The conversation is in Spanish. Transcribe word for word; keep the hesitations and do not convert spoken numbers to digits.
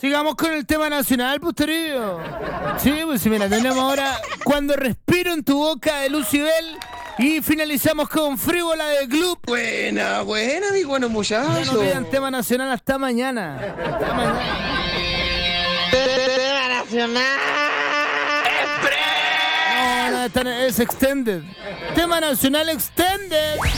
Sigamos con el tema nacional, Posterío. Sí, pues mira, tenemos ahora Cuando respiro en tu boca de Lucibel. Y finalizamos con Frívola de Club. Buena, buena, mi bueno Ya muchacho. no pidan tema nacional hasta mañana. Hasta mañana. Tema nacional. No, no, está- es extended. Tema nacional extended.